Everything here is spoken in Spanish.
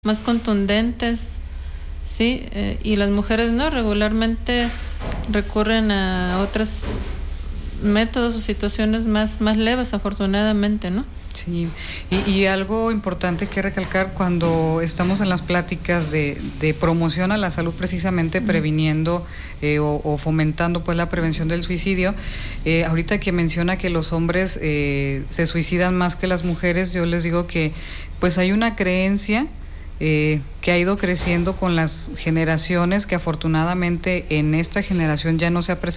más contundentes, ¿sí? Y las mujeres no, regularmente recurren a otros métodos o situaciones más leves, afortunadamente, ¿no? Sí, y algo importante que recalcar cuando estamos en las pláticas de promoción a la salud, precisamente previniendo o fomentando pues la prevención del suicidio, ahorita que menciona que los hombres se suicidan más que las mujeres, yo les digo que pues hay una creencia que ha ido creciendo con las generaciones, que afortunadamente en esta generación ya no se ha presentado